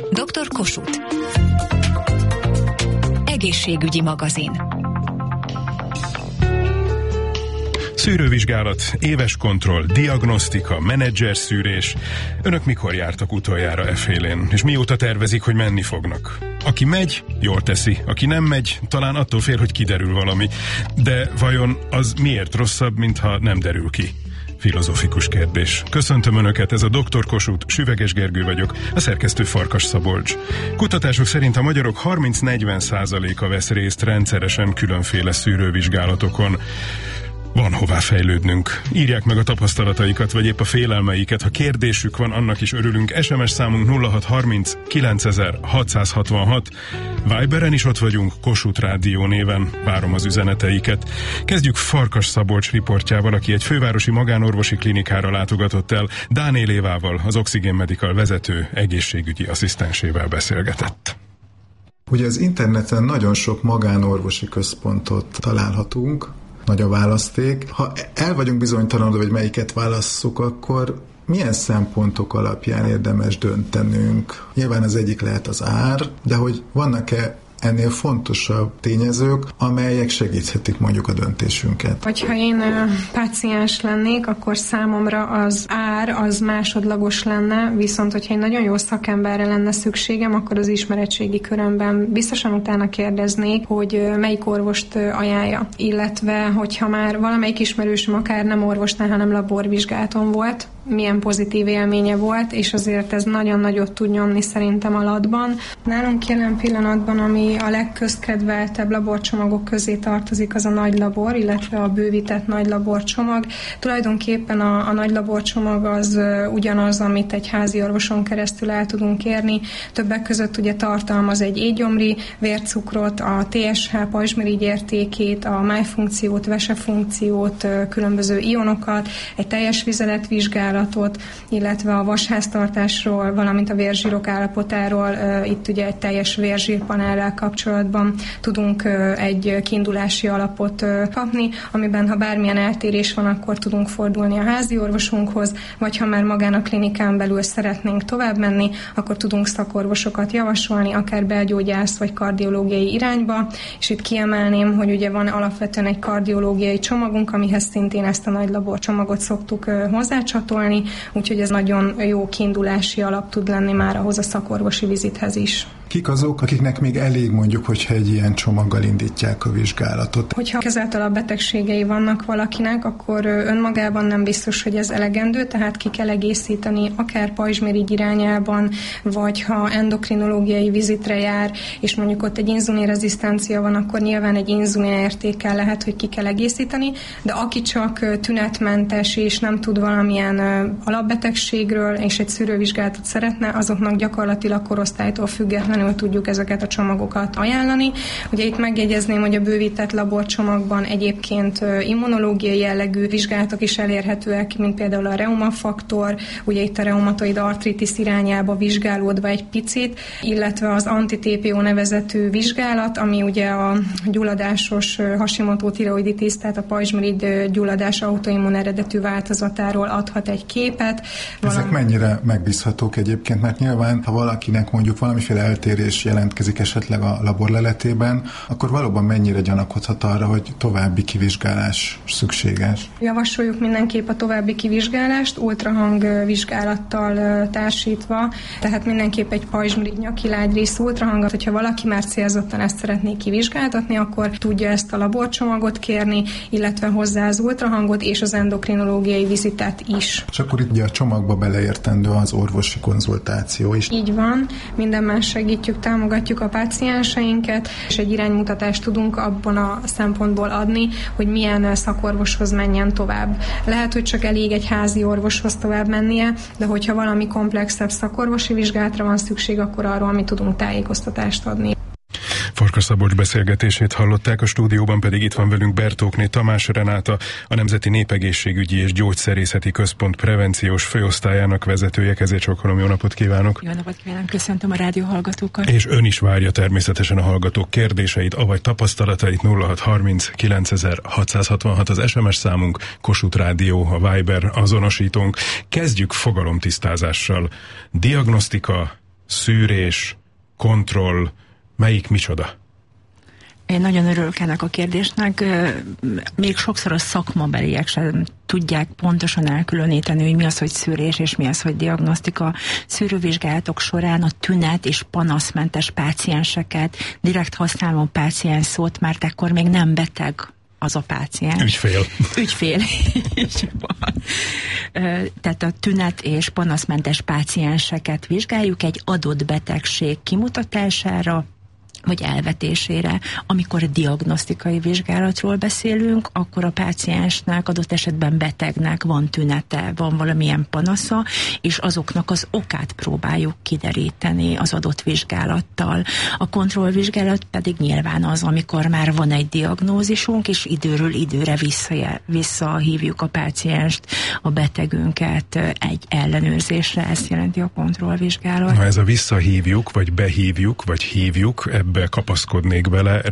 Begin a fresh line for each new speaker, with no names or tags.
Dr. Kossuth. Egészségügyi magazin.
Szűrővizsgálat, éves kontroll, diagnosztika, menedzserszűrés. Önök mikor jártak utoljára efélén? És mióta tervezik, hogy menni fognak? Aki megy, jól teszi. Aki nem megy, talán attól fél, hogy kiderül valami. De vajon az miért rosszabb, mintha nem derül ki? Filozófikus kérdés. Köszöntöm Önöket, ez a Dr. Kossuth, Süveges Gergő vagyok, a szerkesztő Farkas Szabolcs. Kutatások szerint a magyarok 30-40%-a vesz részt rendszeresen különféle szűrővizsgálatokon. Van hová fejlődnünk. Írják meg a tapasztalataikat, vagy épp a félelmeiket. Ha kérdésük van, annak is örülünk. SMS számunk 0630 9666. Viberen is ott vagyunk, Kossuth Rádió néven. Várom az üzeneteiket. Kezdjük Farkas Szabolcs riportjával, aki egy fővárosi magánorvosi klinikára látogatott el. Dániel Évával, az Oxygen Medical vezető egészségügyi asszisztensével beszélgetett.
Ugye az interneten nagyon sok magánorvosi központot találhatunk, nagy a választék. Ha el vagyunk bizonytalanodva, hogy melyiket válasszuk, akkor milyen szempontok alapján érdemes döntenünk? Nyilván az egyik lehet az ár, de hogy vannak-e ennél fontosabb tényezők, amelyek segíthetik mondjuk a döntésünket.
Hogyha én páciens lennék, akkor számomra az ár az másodlagos lenne, viszont hogyha egy nagyon jó szakemberre lenne szükségem, akkor az ismeretségi körömben biztosan utána kérdeznék, hogy melyik orvost ajánlja. Illetve, hogyha már valamelyik ismerősöm akár nem orvosnál, hanem laborvizsgálaton volt, milyen pozitív élménye volt, és azért ez nagyon nagyot tud nyomni szerintem a latban. Nálunk jelen pillanatban, ami a legközkedveltebb laborcsomagok közé tartozik, az a nagy labor, illetve a bővített nagy laborcsomag. Tulajdonképpen a nagy laborcsomag az ugyanaz, amit egy házi orvoson keresztül el tudunk érni. Többek között ugye tartalmaz egy étgyomri vércukrot, a TSH pajzsmirigy értékét, a májfunkciót, vesefunkciót, különböző ionokat, egy teljes vizeletvizsgálatot, illetve a vasháztartásról, valamint a vérzsírok állapotáról, itt ugye egy teljes vérzsírpanellel kapcsolatban tudunk egy kiindulási alapot kapni, amiben ha bármilyen eltérés van, akkor tudunk fordulni a házi orvosunkhoz, vagy ha már magán a klinikán belül szeretnénk tovább menni, akkor tudunk szakorvosokat javasolni, akár belgyógyász vagy kardiológiai irányba, és itt kiemelném, hogy ugye van alapvetően egy kardiológiai csomagunk, amihez szintén ezt a nagy laborcsomagot szoktuk hozzácsatolni, úgyhogy ez nagyon jó kiindulási alap tud lenni már ahhoz a szakorvosi vizithez is.
Kik azok, akiknek még elég mondjuk, hogyha egy ilyen csomaggal indítják a vizsgálatot?
Hogyha kezáltalabb betegségei vannak valakinek, akkor önmagában nem biztos, hogy ez elegendő, tehát ki kell egészíteni akár pajzsmirigy irányában, vagy ha endokrinológiai vizitre jár, és mondjuk ott egy inzulinrezisztencia van, akkor nyilván egy inzulinértékkel lehet, hogy ki kell egészíteni, de aki csak tünetmentes és nem tud valamilyen alapbetegségről, és egy szűrővizsgálatot szeretne, azoknak gyakorlatilag korosztálytól függetlenül tudjuk ezeket a csomagokat ajánlani. Ugye itt megjegyezném, hogy a bővített laborcsomagban egyébként immunológiai jellegű vizsgálatok is elérhetőek, mint például a reumafaktor, ugye itt a reumatoid artritis irányába vizsgálódva egy picit, illetve az anti-TPO nevezetű vizsgálat, ami ugye a gyulladásos Hashimoto tiroiditis, tehát a pajzsmirigy gyulladás autoimmun eredetű változatáról adhat egy képet.
Ezek mennyire megbízhatók egyébként, mert nyilván, ha valakinek mondjuk valamiféle eltérés jelentkezik esetleg a laborleletében, akkor valóban mennyire gyanakodhat arra, hogy további kivizsgálás szükséges?
Javasoljuk mindenképp a további kivizsgálást, ultrahang vizsgálattal társítva, tehát mindenképp egy pajzsmirigy nyakilágyrész ultrahangot, hogyha valaki már célzottan ezt szeretné kivizsgáltatni, akkor tudja ezt a laborcsomagot kérni, illetve hozzá az ultrahangot és az endokrinológiai vizitet is.
És akkor itt ugye a csomagba beleértendő az orvosi konzultáció is.
Így van, minden más segítjük, támogatjuk a pácienseinket, és egy iránymutatást tudunk abban a szempontból adni, hogy milyen szakorvoshoz menjen tovább. Lehet, hogy csak elég egy házi orvoshoz tovább mennie, de hogyha valami komplexebb szakorvosi vizsgálatra van szükség, akkor arról mi tudunk tájékoztatást adni.
Farkas Szabolcs beszélgetését hallották, a stúdióban pedig itt van velünk Bertókné Tamás Renáta, a Nemzeti Népegészségügyi és Gyógyszerészeti Központ prevenciós főosztályának vezetője. Ezért sokkolom, jó napot kívánok!
Jó napot kívánok, köszöntöm a rádió hallgatókat!
És ön is várja természetesen a hallgatók kérdéseit, avagy tapasztalatait. 0630 9666 az SMS számunk, Kossuth Rádió, a Viber azonosítónk. Kezdjük fogalomtisztázással. Diagnosztika, szűrés, kontroll, melyik micsoda?
Én nagyon örülök ennek a kérdésnek. Még sokszor a szakmabeliek sem tudják pontosan elkülöníteni, hogy mi az, hogy szűrés, és mi az, hogy diagnosztika. Szűrővizsgálatok során a tünet és panaszmentes pácienseket, direkt használom a páciens szót, mert ekkor még nem beteg az a páciens. Ügyfél. Tehát a tünet és panaszmentes pácienseket vizsgáljuk egy adott betegség kimutatására, vagy elvetésére. Amikor diagnosztikai vizsgálatról beszélünk, akkor a páciensnek, adott esetben betegnek van tünete, van valamilyen panasza, és azoknak az okát próbáljuk kideríteni az adott vizsgálattal. A kontrollvizsgálat pedig nyilván az, amikor már van egy diagnózisunk, és időről időre visszahívjuk a pácienst, a betegünket egy ellenőrzésre. Ezt jelenti a kontrollvizsgálat.
Ha ez a visszahívjuk, vagy behívjuk, vagy hívjuk, ebbe kapaszkodnék bele.